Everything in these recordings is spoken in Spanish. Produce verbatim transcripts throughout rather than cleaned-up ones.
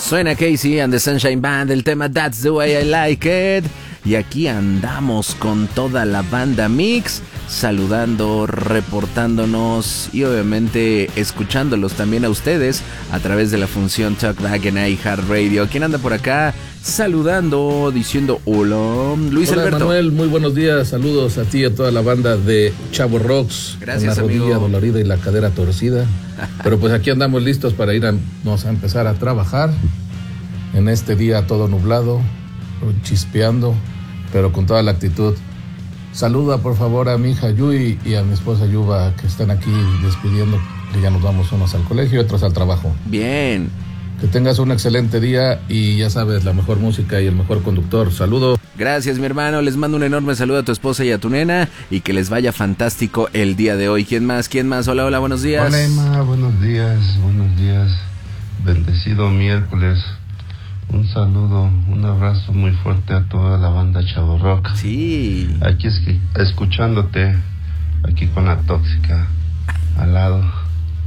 Suena Casey and the Sunshine Band, el tema That's the Way I Like It. Y aquí andamos con toda la banda Mix, saludando, reportándonos y obviamente escuchándolos también a ustedes a través de la función Talkback en iHeartRadio. ¿Quién anda por acá? Saludando, diciendo hola, Luis hola, Alberto. Manuel, muy buenos días, saludos a ti y a toda la banda de Chavo Rocks. Gracias, con la rodilla amigo. dolorida y la cadera torcida. Pero pues aquí andamos listos para ir a, vamos a empezar a trabajar en este día todo nublado, chispeando, pero con toda la actitud. Saluda por favor a mi hija Yui y a mi esposa Yuba, que están aquí despidiendo, que ya nos vamos unos al colegio y otros al trabajo. Bien. Que tengas un excelente día y ya sabes, la mejor música y el mejor conductor. Saludos. Gracias, mi hermano. Les mando un enorme saludo a tu esposa y a tu nena y que les vaya fantástico el día de hoy. ¿Quién más? ¿Quién más? Hola, hola, buenos días. Hola, Emma. Buenos días, buenos días. Bendecido miércoles. Un saludo, un abrazo muy fuerte a toda la banda Chavo Rock. Sí. Aquí es que, escuchándote, aquí con la tóxica al lado.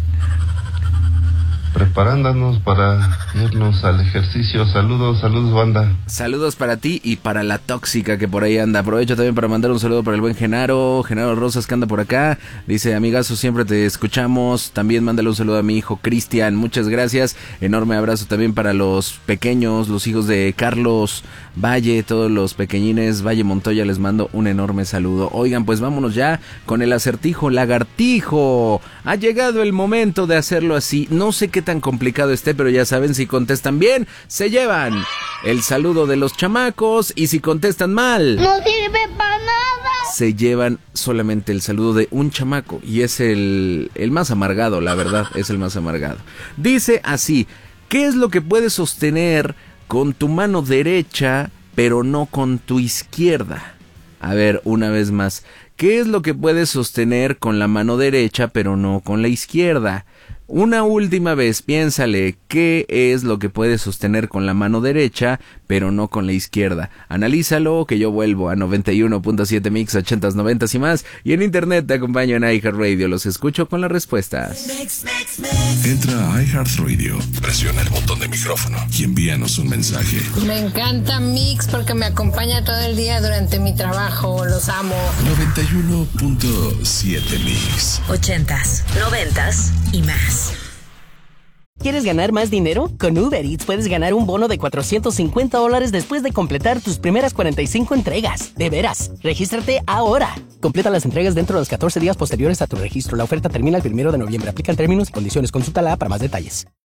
Preparándonos para irnos al ejercicio. Saludos, saludos banda. Saludos para ti y para la tóxica que por ahí anda. Aprovecho también para mandar un saludo para el buen Genaro, Genaro Rosas que anda por acá. Dice, amigazo, siempre te escuchamos. También mándale un saludo a mi hijo Cristian, muchas gracias. Enorme abrazo también para los pequeños, los hijos de Carlos Valle, todos los pequeñines Valle Montoya, les mando un enorme saludo. Oigan, pues vámonos ya con el acertijo lagartijo. Ha llegado el momento de hacerlo así. No sé qué tan complicado esté, pero ya saben, si contestan bien, se llevan el saludo de los chamacos, y si contestan mal, no sirve para nada, se llevan solamente el saludo de un chamaco, y es el, el más amargado, la verdad, es el más amargado. Dice así: ¿qué es lo que puedes sostener con tu mano derecha, pero no con tu izquierda? A ver, una vez más, ¿qué es lo que puedes sostener con la mano derecha, pero no con la izquierda? Una última vez, piénsale, ¿qué es lo que puedes sostener con la mano derecha, pero no con la izquierda? Analízalo, que yo vuelvo a noventa y uno punto siete Mix, ochentas, noventas y más, y en internet te acompaño en iHeartRadio. Los escucho con las respuestas. Entra a iHeartRadio, presiona el botón de micrófono y envíanos un mensaje. Me encanta Mix porque me acompaña todo el día durante mi trabajo, los amo. noventa y uno punto siete Mix. Ochentas, noventas y más. ¿Quieres ganar más dinero? Con Uber Eats puedes ganar un bono de cuatrocientos cincuenta dólares después de completar tus primeras cuarenta y cinco entregas. De veras, regístrate ahora. Completa las entregas dentro de los catorce días posteriores a tu registro. La oferta termina el primero de noviembre. Aplican términos y condiciones. Consulta la app para más detalles.